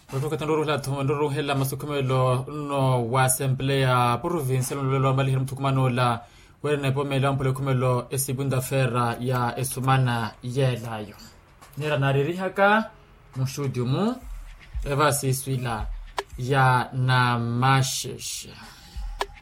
Kutoka tanduru la tonduru hela masukumelo no wa assemblea province lo mbali mtukumano la wena pomela mpole kumelo esibunda fera ya esumana yelayo nera nariri haka mushudiumu eva siswila ya namashisha.